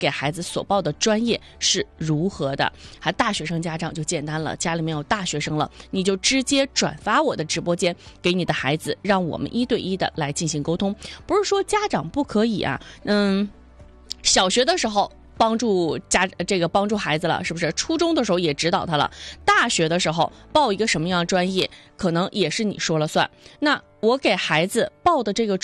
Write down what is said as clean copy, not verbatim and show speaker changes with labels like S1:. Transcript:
S1: 给孩子所报的专业是如何的。还大学生家长就简单了，家里面有大学生了，你就直接转发我的直播间给你的孩子，让我们1对1的来进行沟通。不是说家长不可以啊，小学的时候帮助孩子了，是不是？初中的时候也指导他了，大学的时候报一个什么样专业，可能也是你说了算。那我给孩子报的这个